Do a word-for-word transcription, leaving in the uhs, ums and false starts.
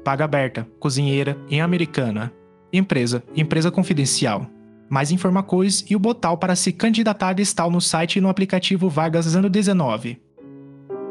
Vaga aberta, cozinheira, em Americana. Empresa, empresa confidencial. Mais informações e o botão para se candidatar está no site e no aplicativo Vagas Ano dezenove.